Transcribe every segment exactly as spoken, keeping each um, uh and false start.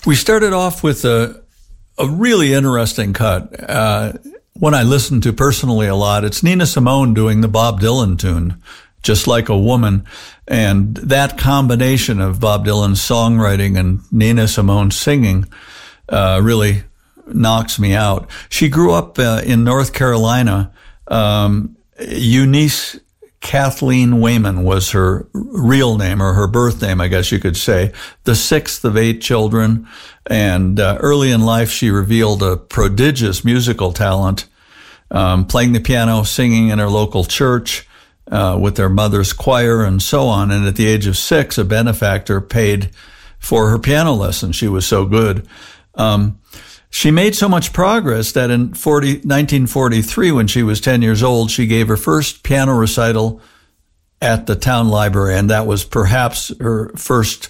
We started off with a, a really interesting cut. Uh, one I listen to personally a lot. It's Nina Simone doing the Bob Dylan tune, Just Like a Woman. And that combination of Bob Dylan's songwriting and Nina Simone singing uh, really knocks me out. She grew up uh, in North Carolina. Um, Eunice Kathleen Wayman was her real name, or her birth name, I guess you could say, the sixth of eight children. And uh, early in life, she revealed a prodigious musical talent, um, playing the piano, singing in her local church uh, with their mother's choir, and so on. And at the age of six, a benefactor paid for her piano lessons. She was so good. Um, She made so much progress that in nineteen forty-three, when she was ten years old, she gave her first piano recital at the town library, and that was perhaps her first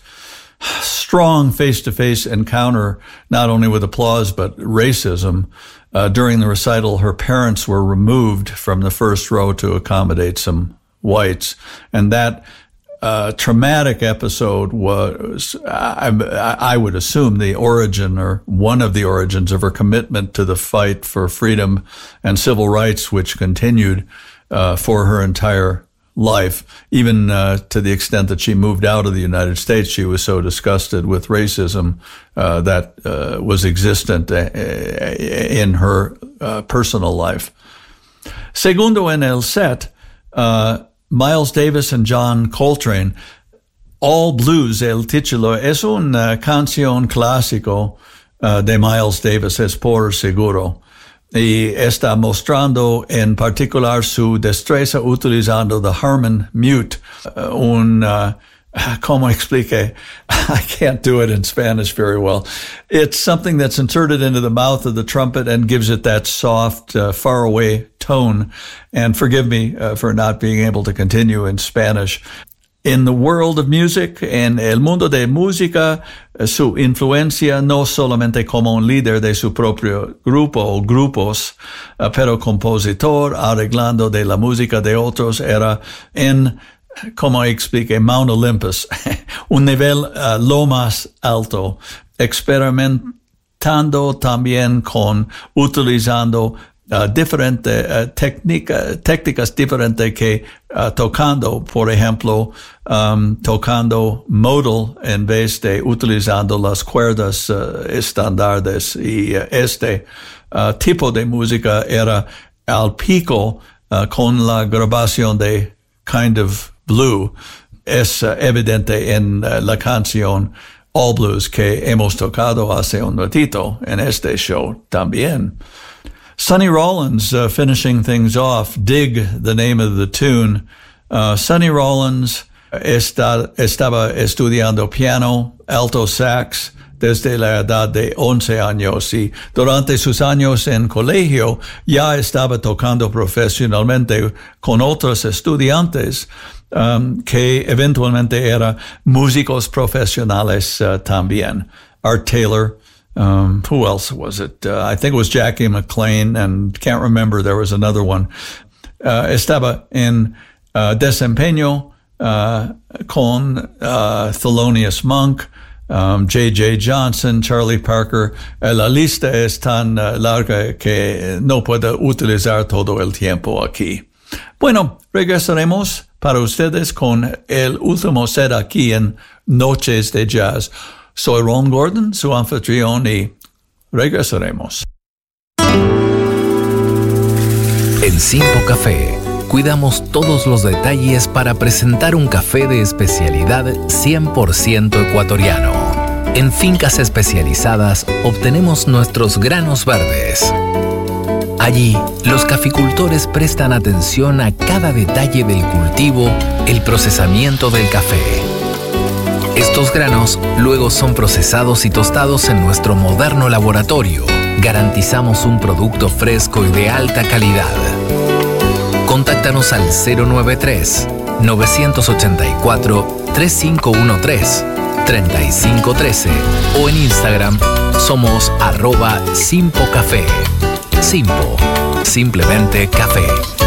strong face-to-face encounter, not only with applause, but racism. Uh, during the recital, her parents were removed from the first row to accommodate some whites, and that Uh, traumatic episode was, I, I would assume, the origin, or one of the origins, of her commitment to the fight for freedom and civil rights, which continued uh, for her entire life, even uh, to the extent that she moved out of the United States. She was so disgusted with racism uh, that uh, was existent in her uh, personal life. Segundo en el set, uh, Miles Davis and John Coltrane. All Blues, el título, es una canción clásico uh, de Miles Davis, es por seguro. Y está mostrando en particular su destreza utilizando the Harman mute, uh, un, uh, ¿cómo explique? I can't do it in Spanish very well. It's something that's inserted into the mouth of the trumpet and gives it that soft, uh, faraway tone. And forgive me uh, for not being able to continue in Spanish. In the world of music, en el mundo de música, su influencia no solamente como un líder de su propio grupo o grupos, uh, pero compositor, arreglando de la música de otros, era en, como expliqué, Mount Olympus, un nivel uh, lo más alto, experimentando también con, utilizando Uh, diferente, uh, técnica, técnicas diferentes que uh, tocando, por ejemplo, um, tocando modal en vez de utilizando las cuerdas uh, estándares. Y uh, este uh, tipo de música era al pico uh, con la grabación de Kind of Blue. Es uh, evidente en uh, la canción All Blues que hemos tocado hace un ratito en este show también. Sonny Rollins uh, finishing things off. Dig, the name of the tune. Uh, Sonny Rollins está, estaba estudiando piano, alto sax, desde la edad de once años, y durante sus años en colegio ya estaba tocando profesionalmente con otros estudiantes um, que eventualmente eran músicos profesionales uh, también. Art Taylor. Um, who else was it? Uh, I think it was Jackie McLean, and can't remember. There was another one. Uh, estaba en uh, desempeño uh, con uh, Thelonious Monk, um, J J Johnson, Charlie Parker. Uh, la lista es tan uh, larga que no puedo utilizar todo el tiempo aquí. Bueno, regresaremos para ustedes con el último set aquí en Noches de Jazz. Soy Ron Gordon, su anfitrión, y regresaremos. En Simpo Café, cuidamos todos los detalles para presentar un café de especialidad cien por ciento ecuatoriano. En fincas especializadas obtenemos nuestros granos verdes. Allí, los caficultores prestan atención a cada detalle del cultivo, el procesamiento del café. Estos granos luego son procesados y tostados en nuestro moderno laboratorio. Garantizamos un producto fresco y de alta calidad. Contáctanos al cero nueve tres, nueve ocho cuatro, tres cinco uno tres, tres cinco uno tres o en Instagram somos arroba Simpo Café. Simpo, simplemente café.